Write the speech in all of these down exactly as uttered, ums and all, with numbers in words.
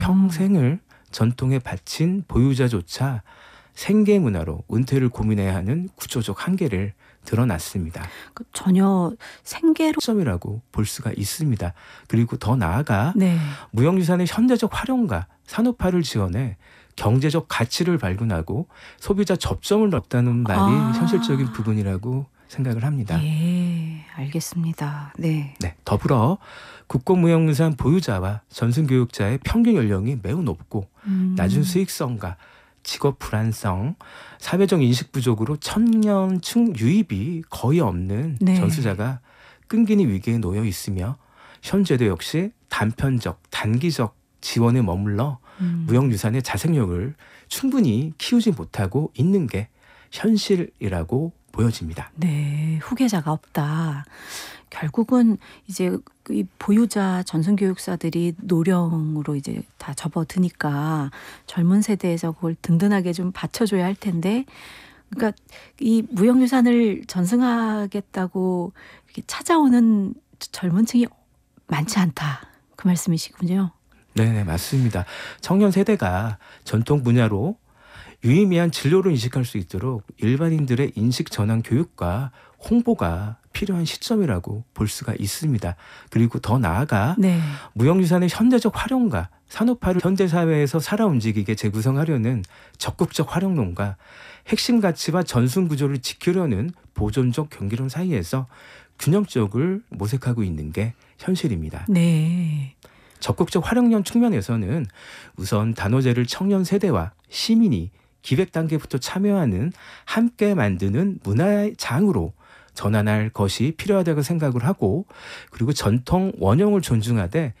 평생을 전통에 바친 보유자조차 생계 문화로 은퇴를 고민해야 하는 구조적 한계를 드러났습니다. 그 전혀 생계로 점이라고 볼 수가 있습니다. 그리고 더 나아가 네. 무형유산의 현대적 활용과 산업화를 지원해 경제적 가치를 발견하고 소비자 접점을 넓다는 말이 아. 현실적인 부분이라고 생각을 합니다. 예, 알겠습니다. 네. 네, 더불어 국공무형유산 보유자와 전승교육자의 평균 연령이 매우 높고 음. 낮은 수익성과 직업 불안성, 사회적 인식 부족으로 청년층 유입이 거의 없는 네. 전수자가 끈기는 위기에 놓여 있으며 현재도 역시 단편적, 단기적 지원에 머물러 음. 무형유산의 자생력을 충분히 키우지 못하고 있는 게 현실이라고 보여집니다. 네, 후계자가 없다. 결국은 이제 이 보유자 전승교육사들이 노령으로 이제 다 접어드니까 젊은 세대에서 그걸 든든하게 좀 받쳐줘야 할 텐데, 그러니까 이 무형유산을 전승하겠다고 이렇게 찾아오는 젊은 층이 많지 않다. 그 말씀이시군요. 네, 맞습니다. 청년 세대가 전통 분야로 유의미한 진로를 인식할 수 있도록 일반인들의 인식 전환 교육과 홍보가 필요한 시점이라고 볼 수가 있습니다. 그리고 더 나아가 네. 무형유산의 현대적 활용과 산업화를 현대사회에서 살아 움직이게 재구성하려는 적극적 활용론과 핵심 가치와 전순 구조를 지키려는 보존적 경계론 사이에서 균형적을 모색하고 있는 게 현실입니다. 네. 적극적 활용력 측면에서는 우선 단오제를 청년 세대와 시민이 기획 단계부터 참여하는 함께 만드는 문화의 장으로 전환할 것이 필요하다고 생각을 하고, 그리고 전통 원형을 존중하되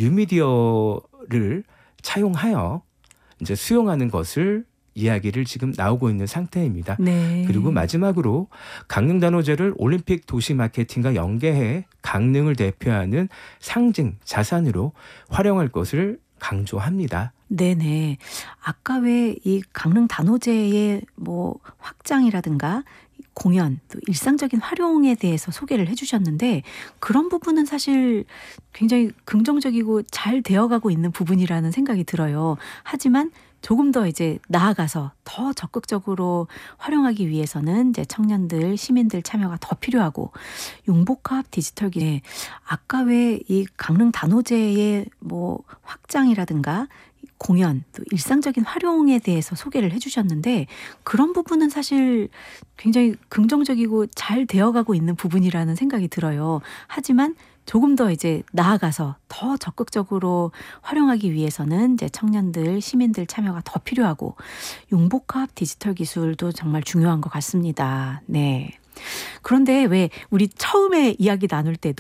뉴미디어를 차용하여 이제 수용하는 것을 이야기를 지금 나오고 있는 상태입니다. 네. 그리고 마지막으로 강릉 단오제를 올림픽 도시 마케팅과 연계해 강릉을 대표하는 상징 자산으로 활용할 것을 강조합니다. 네네. 아까 왜 이 강릉 단오제의 뭐 확장이라든가 공연, 또 일상적인 활용에 대해서 소개를 해주셨는데, 그런 부분은 사실 굉장히 긍정적이고 잘 되어가고 있는 부분이라는 생각이 들어요. 하지만 조금 더 이제 나아가서 더 적극적으로 활용하기 위해서는 이제 청년들, 시민들 참여가 더 필요하고, 융복합 디지털 기회, 아까 왜 이 강릉 단오제의 뭐 확장이라든가 공연, 또 일상적인 활용에 대해서 소개를 해주셨는데, 그런 부분은 사실 굉장히 긍정적이고 잘 되어가고 있는 부분이라는 생각이 들어요. 하지만 조금 더 이제 나아가서 더 적극적으로 활용하기 위해서는 이제 청년들, 시민들 참여가 더 필요하고, 융복합 디지털 기술도 정말 중요한 것 같습니다. 네. 그런데 왜 우리 처음에 이야기 나눌 때도